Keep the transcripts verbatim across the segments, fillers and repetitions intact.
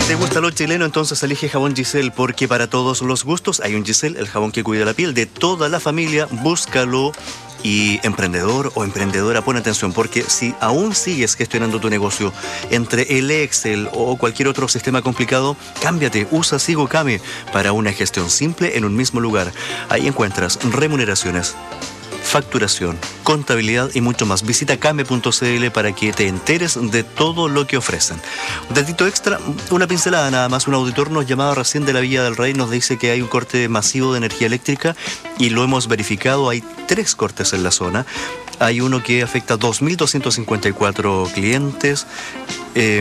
te gusta lo chileno, entonces elige jabón Giselle, porque para todos los gustos hay un Giselle, el jabón que cuida la piel de toda la familia. Búscalo. Y emprendedor o emprendedora, pon atención, porque si aún sigues gestionando tu negocio entre el Excel o cualquier otro sistema complicado, cámbiate, usa SigoKame para una gestión simple en un mismo lugar. Ahí encuentras remuneraciones, facturación, contabilidad y mucho más. Visita kame punto cl para que te enteres de todo lo que ofrecen. Un datito extra, una pincelada nada más. Un auditor nos llamaba recién de la Villa del Rey, nos dice que hay un corte masivo de energía eléctrica y lo hemos verificado. Hay tres cortes en la zona. Hay uno que afecta a dos mil doscientos cincuenta y cuatro clientes eh,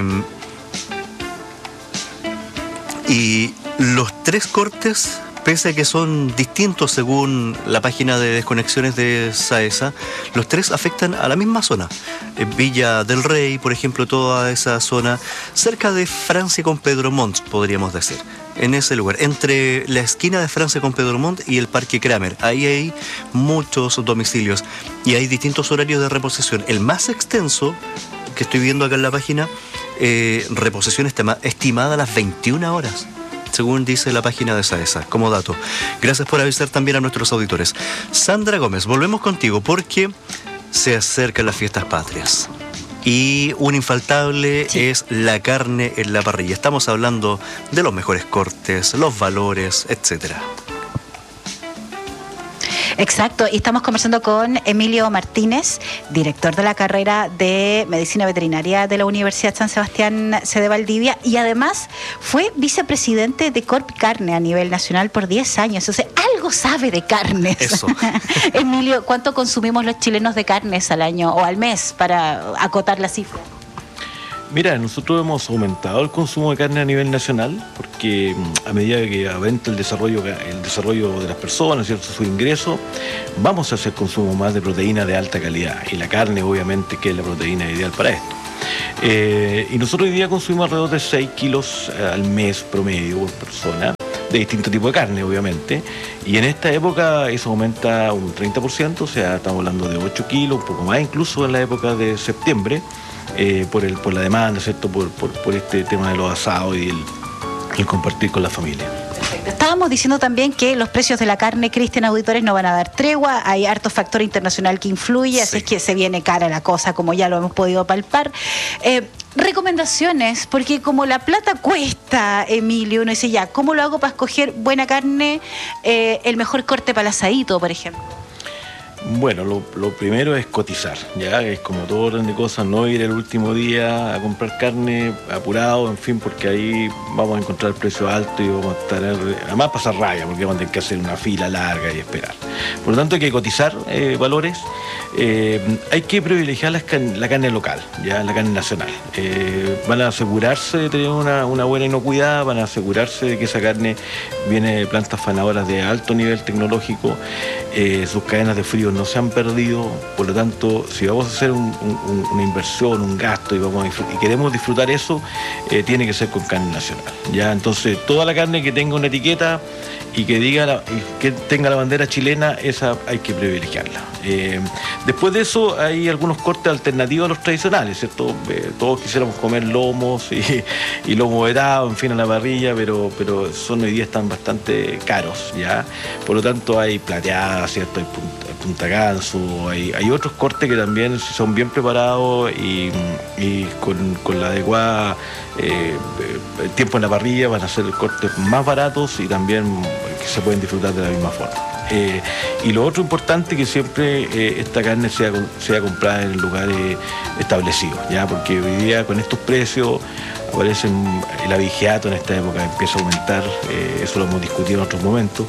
y los tres cortes, pese a que son distintos según la página de desconexiones de SAESA, los tres afectan a la misma zona. Villa del Rey, por ejemplo, toda esa zona, cerca de Francia con Pedro Montt, podríamos decir. En ese lugar, entre la esquina de Francia con Pedro Montt y el Parque Kramer. Ahí hay muchos domicilios y hay distintos horarios de reposición. El más extenso, que estoy viendo acá en la página, eh, reposición estima, estimada a las veintiuna horas. Según dice la página de SAESA, como dato. Gracias por avisar también a nuestros auditores. Sandra Gómez, volvemos contigo porque se acercan las fiestas patrias. Y un infaltable sí. es la carne en la parrilla. Estamos hablando de los mejores cortes, los valores, etcétera. Exacto, y estamos conversando con Emilio Martínez, director de la carrera de Medicina Veterinaria de la Universidad San Sebastián de Valdivia, y además fue vicepresidente de Corp Carne a nivel nacional por diez años. O sea, algo sabe de carnes. Eso. Emilio, ¿cuánto consumimos los chilenos de carnes al año o al mes, para acotar la cifra? Mira, nosotros hemos aumentado el consumo de carne a nivel nacional porque a medida que aumenta el desarrollo, el desarrollo de las personas, ¿cierto?, su ingreso, vamos a hacer consumo más de proteína de alta calidad, y la carne obviamente que es la proteína ideal para esto. Eh, y nosotros hoy día consumimos alrededor de seis kilos al mes promedio por persona, de distinto tipo de carne obviamente, y en esta época eso aumenta un treinta por ciento, o sea, estamos hablando de ocho kilos, un poco más incluso en la época de septiembre. Eh, por, el, por la demanda, ¿cierto? Por, por, por este tema de los asados y el, el compartir con la familia. Perfecto. Estábamos diciendo también que los precios de la carne, Cristian, auditores, no van a dar tregua. Hay harto factor internacional que influye, sí. así es que se viene cara la cosa, como ya lo hemos podido palpar. Eh, recomendaciones, porque como la plata cuesta, Emilio, uno dice ya, ¿cómo lo hago para escoger buena carne, eh, el mejor corte para el asadito, por ejemplo? Bueno, lo, lo primero es cotizar, ya es como todo orden de cosas, no ir el último día a comprar carne apurado, en fin, porque ahí vamos a encontrar el precio alto y vamos a tener, además pasar raya, porque vamos a tener que hacer una fila larga y esperar. Por lo tanto hay que cotizar eh, valores, eh, hay que privilegiar la, la carne local, ya la carne nacional. Eh, van a asegurarse de tener una, una buena inocuidad, van a asegurarse de que esa carne viene de plantas faenadoras de alto nivel tecnológico, eh, sus cadenas de frío no se han perdido. Por lo tanto, si vamos a hacer un, un, una inversión, un gasto y, vamos a y queremos disfrutar eso, eh, tiene que ser con carne nacional. Ya, entonces, toda la carne que tenga una etiqueta y que diga la, y que tenga la bandera chilena, esa hay que privilegiarla. Eh, después de eso hay algunos cortes alternativos a los tradicionales, ¿cierto? Eh, todos quisiéramos comer lomos y, y lomo vetado, en fin, a la parrilla, pero, pero son hoy día están bastante caros, ¿ya? Por lo tanto hay plateadas, ¿cierto? Hay punta, punta ganso, hay, hay otros cortes que también son bien preparados y, y con, con la adecuada eh, tiempo en la parrilla van a ser cortes más baratos y también que se pueden disfrutar de la misma forma. Eh, y lo otro importante que siempre eh, esta carne sea, sea comprada en lugares establecidos, ya, porque hoy día con estos precios aparecen, el abigeato en esta época empieza a aumentar, eh, eso lo hemos discutido en otros momentos,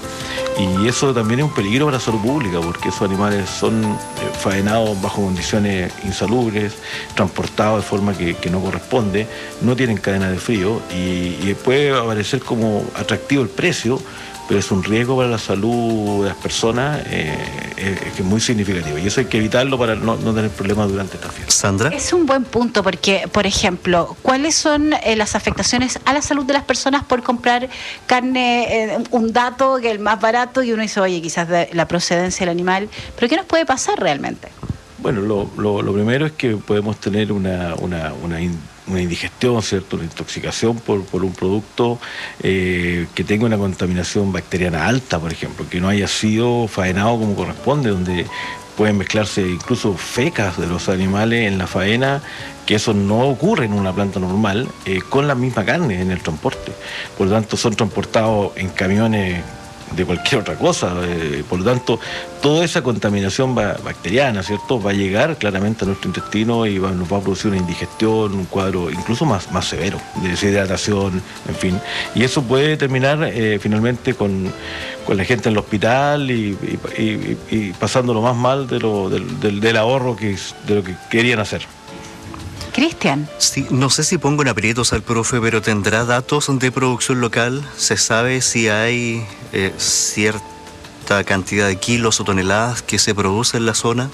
y eso también es un peligro para la salud pública, porque esos animales son eh, faenados bajo condiciones insalubres, transportados de forma que, que no corresponde, no tienen cadena de frío, y, y puede aparecer como atractivo el precio, pero es un riesgo para la salud de las personas eh, eh, que es muy significativo, y eso hay que evitarlo para no, no tener problemas durante esta fiesta. Sandra. Es un buen punto porque, por ejemplo, ¿cuáles son eh, las afectaciones a la salud de las personas por comprar carne, eh, un dato que es el más barato y uno dice, oye, quizás de la procedencia del animal, pero qué nos puede pasar realmente? Bueno, lo, lo, lo primero es que podemos tener una, una, una una indigestión, ¿cierto? Una intoxicación por, por un producto eh, que tenga una contaminación bacteriana alta, por ejemplo, que no haya sido faenado como corresponde, donde pueden mezclarse incluso fecas de los animales en la faena, que eso no ocurre en una planta normal, eh, con la misma carne en el transporte. Por lo tanto, son transportados en camiones de cualquier otra cosa. Eh, por lo tanto, toda esa contaminación va, bacteriana, ¿cierto?, va a llegar claramente a nuestro intestino y va, nos va a producir una indigestión, un cuadro incluso más, más severo, de deshidratación, en fin. Y eso puede terminar eh, finalmente con, con la gente en el hospital y, y, y, y pasando lo más mal de lo, del, del, del ahorro que, de lo que querían hacer. Cristian. Sí, no sé si pongo en aprietos al profe, pero ¿tendrá datos de producción local? ¿Se sabe si hay eh, cierta cantidad de kilos o toneladas que se produce en la zona?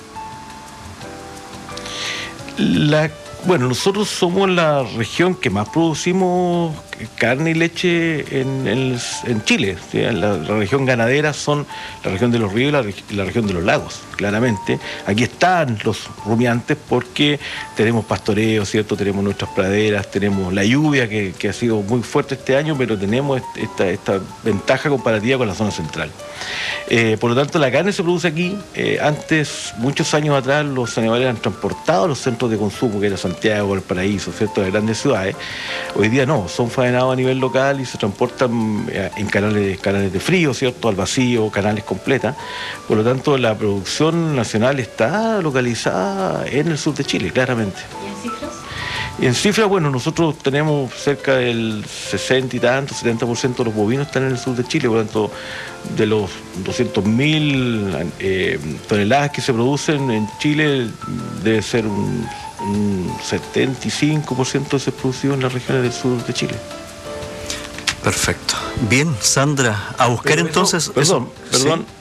La, bueno, nosotros somos la región que más producimos carne y leche en, en, en Chile. ¿Sí? La, la región ganadera son la región de los ríos y la, la región de los lagos, claramente. Aquí están los rumiantes porque tenemos pastoreo, ¿cierto? Tenemos nuestras praderas, tenemos la lluvia que, que ha sido muy fuerte este año, pero tenemos esta, esta ventaja comparativa con la zona central. Eh, por lo tanto, la carne se produce aquí. Eh, antes, muchos años atrás, los animales eran transportados a los centros de consumo, que era Santiago, Valparaíso, ¿cierto?, de grandes ciudades. Hoy día no, son faenados a nivel local y se transportan en canales, canales de frío, ¿cierto?, al vacío, canales completas. Por lo tanto, la producción nacional está localizada en el sur de Chile, claramente. ¿Y en cifras? Y en cifras, bueno, nosotros tenemos cerca del sesenta y tanto, setenta por ciento de los bovinos están en el sur de Chile, por lo tanto, de los doscientos mil eh, toneladas que se producen en Chile, debe ser un, un setenta y cinco por ciento de ese producido en las regiones del sur de Chile. Perfecto. Bien, Sandra, a buscar Pero entonces... Eso, perdón, eso, perdón. ¿sí?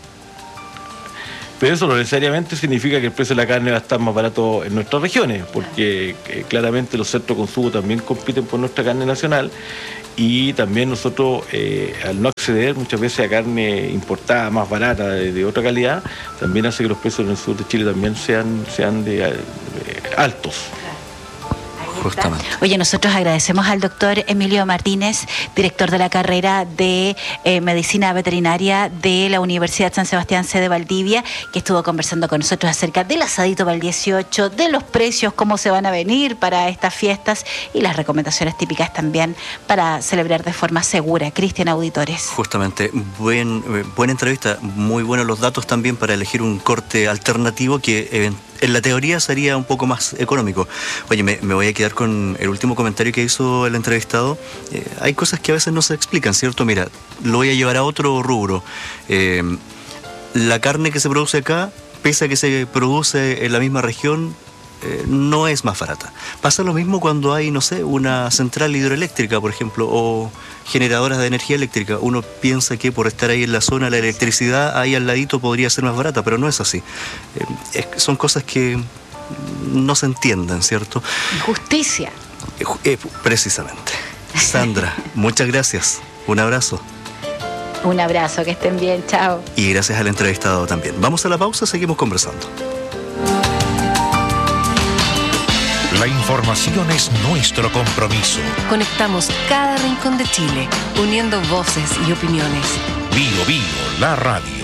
Pero eso no necesariamente significa que el precio de la carne va a estar más barato en nuestras regiones, porque eh, claramente los centros de consumo también compiten por nuestra carne nacional y también nosotros, eh, al no acceder muchas veces a carne importada más barata de, de otra calidad, también hace que los precios en el sur de Chile también sean, sean de, de altos. Justamente. Oye, nosotros agradecemos al doctor Emilio Martínez, director de la carrera de eh, Medicina Veterinaria de la Universidad San Sebastián, sede Valdivia, que estuvo conversando con nosotros acerca del asadito para el dieciocho, de los precios, cómo se van a venir para estas fiestas y las recomendaciones típicas también para celebrar de forma segura. Cristian, auditores. Justamente, buen, eh, buena entrevista, muy buenos los datos también para elegir un corte alternativo que eventualmente en la teoría sería un poco más económico. Oye, me, me voy a quedar con el último comentario que hizo el entrevistado. Eh, hay cosas que a veces no se explican, ¿cierto? Mira, lo voy a llevar a otro rubro. Eh, la carne que se produce acá, pese a que se produce en la misma región, eh, no es más barata. Pasa lo mismo cuando hay, no sé, una central hidroeléctrica, por ejemplo, o generadoras de energía eléctrica. Uno piensa que por estar ahí en la zona la electricidad ahí al ladito podría ser más barata, pero no es así. Eh, es, son cosas que no se entienden, ¿cierto? Justicia. Eh, eh, precisamente. Sandra, muchas gracias. Un abrazo. Un abrazo, que estén bien, chao. Y gracias al entrevistado también. Vamos a la pausa, seguimos conversando. La información es nuestro compromiso. Conectamos cada rincón de Chile, uniendo voces y opiniones. Bio Bio, la radio.